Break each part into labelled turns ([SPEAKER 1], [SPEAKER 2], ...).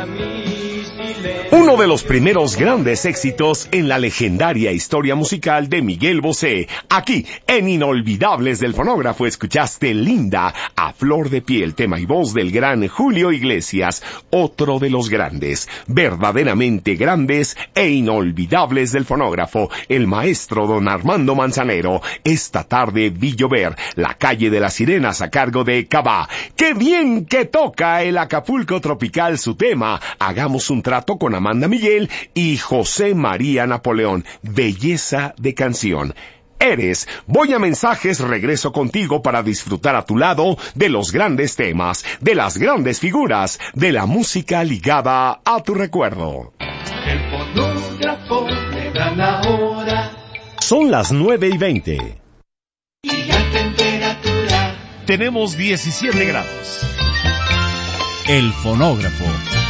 [SPEAKER 1] Uno de los primeros grandes éxitos en la legendaria historia musical de Miguel Bosé. Aquí, en Inolvidables del Fonógrafo, escuchaste Linda, a flor de piel, tema y voz del gran Julio Iglesias, otro de los grandes, verdaderamente grandes e inolvidables del fonógrafo, el maestro don Armando Manzanero. Esta tarde vi llover, la calle de las sirenas a cargo de Cabá. ¡Qué bien que toca el Acapulco Tropical su tema! Hagamos un trato con Amanda Miguel y José María Napoleón. Belleza de canción. Eres. Voy a mensajes, regreso contigo para disfrutar a tu lado de los grandes temas, de las grandes figuras, de la música ligada a tu recuerdo.
[SPEAKER 2] El fonógrafo le dan la hora.
[SPEAKER 1] Son las 9:20.
[SPEAKER 2] Y la temperatura.
[SPEAKER 1] Tenemos 17 grados.
[SPEAKER 3] El fonógrafo.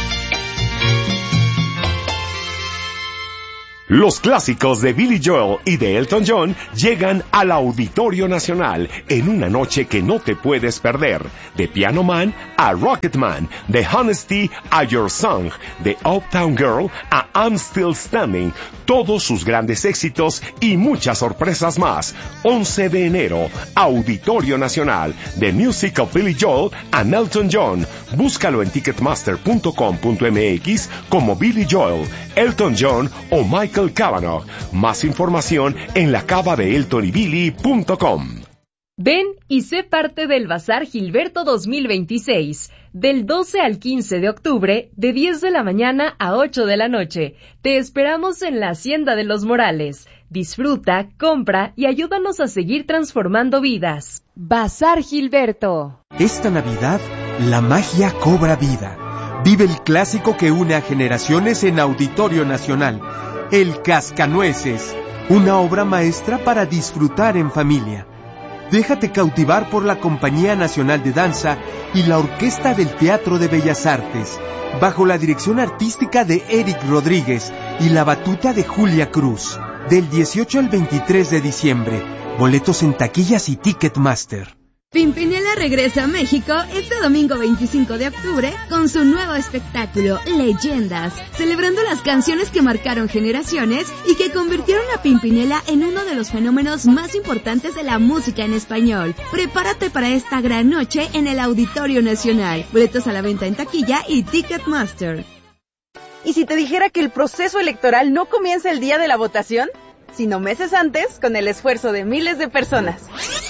[SPEAKER 1] Los clásicos de Billy Joel y de Elton John llegan al Auditorio Nacional en una noche que no te puedes perder. De Piano Man a Rocketman, de Honesty a Your Song, de Uptown Girl a I'm Still Standing, todos sus grandes éxitos y muchas sorpresas más. 11 de enero, Auditorio Nacional, The Music of Billy Joel and Elton John. Búscalo en ticketmaster.com.mx como Billy Joel, Elton John o Michael Cavanaugh. Más información en lacavadeeltonybilly.com.
[SPEAKER 4] Ven y sé parte del Bazar Gilberto 2026, del 12 al 15 de octubre, de 10 de la mañana a 8 de la noche. Te esperamos en la Hacienda de los Morales. Disfruta, compra y ayúdanos a seguir transformando vidas. Bazar Gilberto.
[SPEAKER 5] Esta Navidad, la magia cobra vida. Vive el clásico que une a generaciones en Auditorio Nacional. El Cascanueces, una obra maestra para disfrutar en familia. Déjate cautivar por la Compañía Nacional de Danza y la Orquesta del Teatro de Bellas Artes, bajo la dirección artística de Eric Rodríguez y la batuta de Julia Cruz. Del 18 al 23 de diciembre. Boletos en taquillas y Ticketmaster.
[SPEAKER 6] Pimpinela regresa a México este domingo 25 de octubre con su nuevo espectáculo, Leyendas, celebrando las canciones que marcaron generaciones y que convirtieron a Pimpinela en uno de los fenómenos más importantes de la música en español. Prepárate para esta gran noche en el Auditorio Nacional. Boletos a la venta en taquilla y Ticketmaster.
[SPEAKER 7] ¿Y si te dijera que el proceso electoral no comienza el día de la votación, sino meses antes, con el esfuerzo de miles de personas?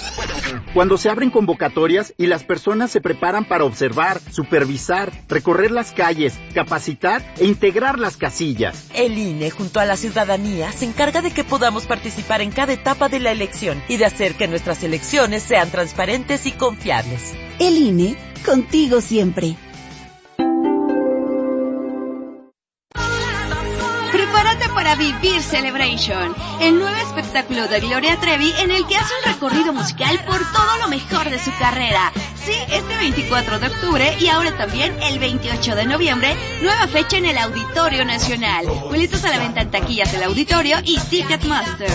[SPEAKER 8] Cuando se abren convocatorias y las personas se preparan para observar, supervisar, recorrer las calles, capacitar e integrar las casillas.
[SPEAKER 9] El INE, junto a la ciudadanía, se encarga de que podamos participar en cada etapa de la elección y de hacer que nuestras elecciones sean transparentes y confiables.
[SPEAKER 10] El INE, contigo siempre.
[SPEAKER 6] Prepárate para vivir Celebration, el nuevo espectáculo de Gloria Trevi en el que hace un recorrido musical por todo lo mejor de su carrera. Sí, este 24 de octubre y ahora también el 28 de noviembre, nueva fecha en el Auditorio Nacional. Boletos a la venta en taquillas del auditorio y Ticketmaster.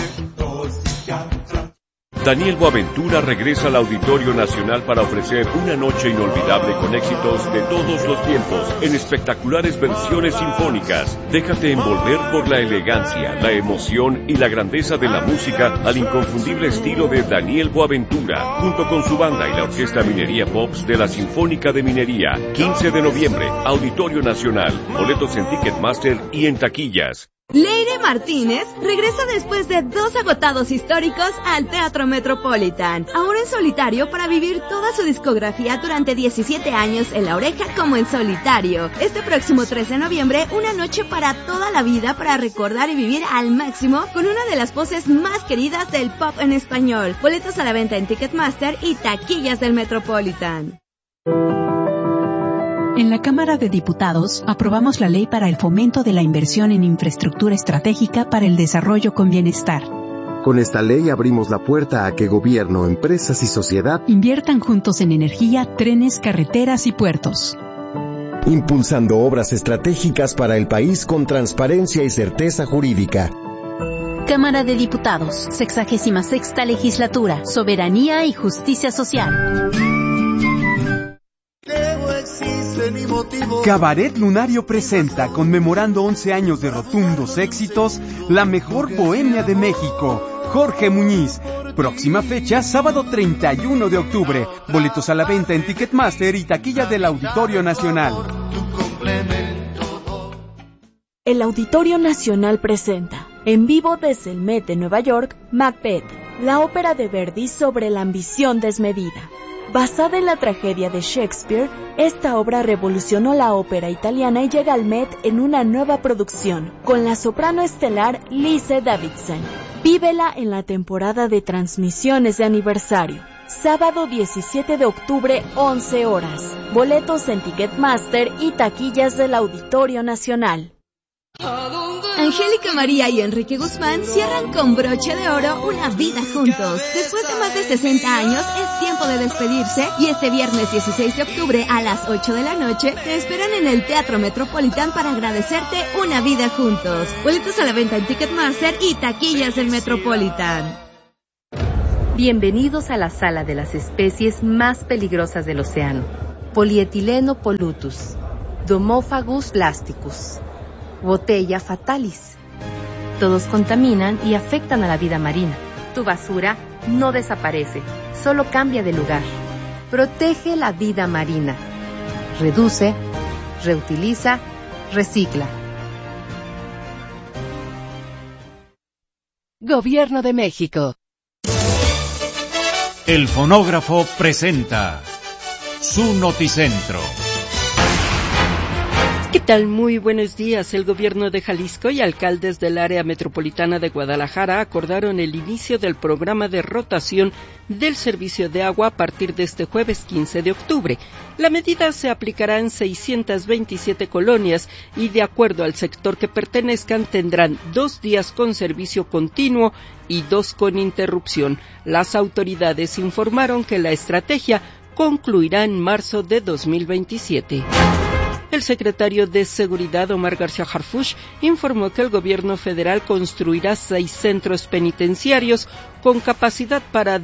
[SPEAKER 11] Daniel Boaventura regresa al Auditorio Nacional para ofrecer una noche inolvidable con éxitos de todos los tiempos en espectaculares versiones sinfónicas. Déjate envolver por la elegancia, la emoción y la grandeza de la música al inconfundible estilo de Daniel Boaventura, junto con su banda y la Orquesta Minería Pops de la Sinfónica de Minería. 15 de noviembre, Auditorio Nacional. Boletos en Ticketmaster y en taquillas.
[SPEAKER 6] Leire Martínez regresa después de 2 agotados históricos al Teatro Metropolitan, ahora en solitario para vivir toda su discografía durante 17 años en La Oreja como en solitario. Este próximo 13 de noviembre, una noche para toda la vida para recordar y vivir al máximo con una de las voces más queridas del pop en español. Boletos a la venta en Ticketmaster y taquillas del Metropolitan.
[SPEAKER 12] En la Cámara de Diputados aprobamos la Ley para el Fomento de la Inversión en Infraestructura Estratégica para el Desarrollo con Bienestar.
[SPEAKER 13] Con esta ley abrimos la puerta a que gobierno, empresas y sociedad
[SPEAKER 12] inviertan juntos en energía, trenes, carreteras y puertos.
[SPEAKER 13] Impulsando obras estratégicas para el país con transparencia y certeza jurídica.
[SPEAKER 14] Cámara de Diputados, 66ª Legislatura, Soberanía y Justicia Social.
[SPEAKER 15] mi motivo.
[SPEAKER 5] Cabaret Lunario presenta, conmemorando 11 años de rotundos éxitos, la mejor bohemia de México, Jorge Muñiz. Próxima fecha, sábado 31 de octubre. Boletos a la venta en Ticketmaster y taquilla del Auditorio Nacional.
[SPEAKER 16] El Auditorio Nacional presenta, en vivo desde el Met de Nueva York, Macbeth, la ópera de Verdi sobre la ambición desmedida. Basada en la tragedia de Shakespeare, esta obra revolucionó la ópera italiana y llega al Met en una nueva producción, con la soprano estelar Lise Davidson. Vívela en la temporada de transmisiones de aniversario. Sábado 17 de octubre, 11 horas. Boletos en Ticketmaster y taquillas del Auditorio Nacional.
[SPEAKER 6] Angélica María y Enrique Guzmán cierran con broche de oro una vida juntos. Después de más de 60 años, es tiempo de despedirse y este viernes 16 de octubre a las 8 de la noche te esperan en el Teatro Metropolitan para agradecerte una vida juntos. Boletos a la venta en Ticketmaster y taquillas del Metropolitan.
[SPEAKER 4] Bienvenidos a la sala de las especies más peligrosas del océano. Polietileno pollutus, Domophagus plasticus, Botella fatalis. Todos contaminan y afectan a la vida marina. Tu basura no desaparece, solo cambia de lugar. Protege la vida marina. Reduce, reutiliza, recicla. Gobierno de México.
[SPEAKER 3] El fonógrafo presenta su noticentro.
[SPEAKER 17] ¿Qué tal? Muy buenos días. El gobierno de Jalisco y alcaldes del área metropolitana de Guadalajara acordaron el inicio del programa de rotación del servicio de agua a partir de este jueves 15 de octubre. La medida se aplicará en 627 colonias y, de acuerdo al sector que pertenezcan, tendrán 2 días con servicio continuo y 2 con interrupción. Las autoridades informaron que la estrategia concluirá en marzo de 2027. El secretario de Seguridad, Omar García Harfuch, informó que el gobierno federal construirá 6 centros penitenciarios con capacidad para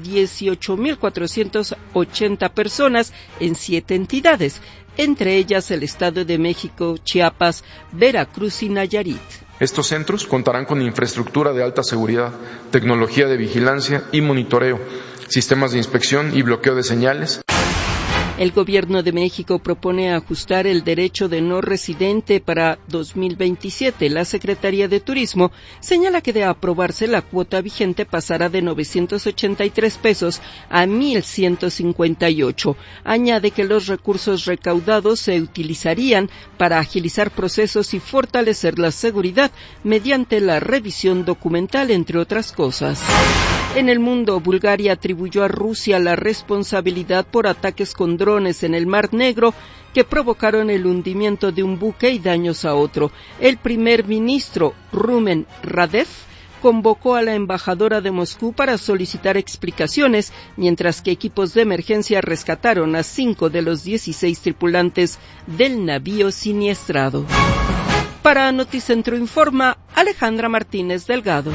[SPEAKER 17] 18,480 personas en 7 entidades, entre ellas el Estado de México, Chiapas, Veracruz y Nayarit.
[SPEAKER 18] Estos centros contarán con infraestructura de alta seguridad, tecnología de vigilancia y monitoreo, sistemas de inspección y bloqueo de señales.
[SPEAKER 17] El Gobierno de México propone ajustar el derecho de no residente para 2027. La Secretaría de Turismo señala que de aprobarse la cuota vigente pasará de 983 pesos a 1,158. Añade que los recursos recaudados se utilizarían para agilizar procesos y fortalecer la seguridad mediante la revisión documental, entre otras cosas. En el mundo, Bulgaria atribuyó a Rusia la responsabilidad por ataques con drones en el Mar Negro que provocaron el hundimiento de un buque y daños a otro. El primer ministro, Rumen Radev, convocó a la embajadora de Moscú para solicitar explicaciones, mientras que equipos de emergencia rescataron a 5 de los 16 tripulantes del navío siniestrado. Para Noticentro informa Alejandra Martínez Delgado.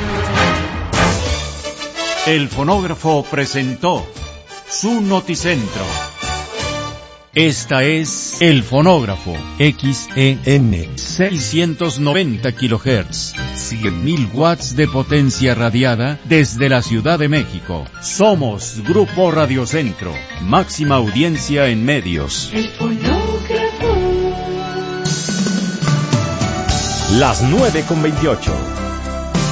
[SPEAKER 3] El fonógrafo presentó su noticentro. Esta es El Fonógrafo, XEN 690 kHz, 100.000 watts de potencia radiada desde la Ciudad de México. Somos Grupo Radiocentro, máxima audiencia en medios.
[SPEAKER 2] El fonógrafo.
[SPEAKER 1] Las 9:28.